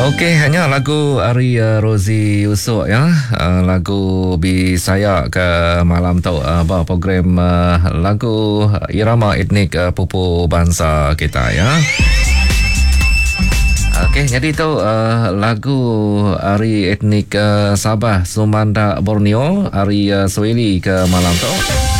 Okey, hanya lagu Ari Rozi Yusof ya. Lagu Bisaya ke malam tu program lagu irama etnik pupu bangsa kita ya. Okey, jadi tu lagu Ari etnik Sabah, Sumanda, Borneo, Ari Swahili ke malam tu.